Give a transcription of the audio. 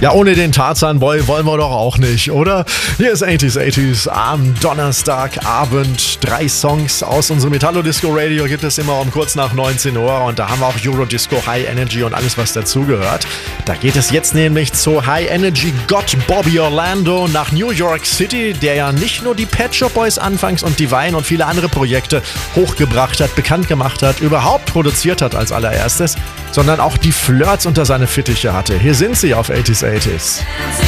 Ja, ohne den Tarzan-Boy wollen wir doch auch nicht, oder? Hier ist 80s am Donnerstagabend. 3 Songs aus unserem Metallo-Disco-Radio gibt es immer um kurz nach 19 Uhr. Und da haben wir auch Eurodisco, High Energy und alles, was dazugehört. Da geht es jetzt nämlich zu High Energy Gott Bobby Orlando nach New York City, der ja nicht nur die Pet Shop Boys anfangs und Divine und viele andere Projekte hochgebracht hat, bekannt gemacht hat, überhaupt produziert hat als allererstes, sondern auch die Flirts unter seine Fittiche hatte. Hier sind sie auf 80s.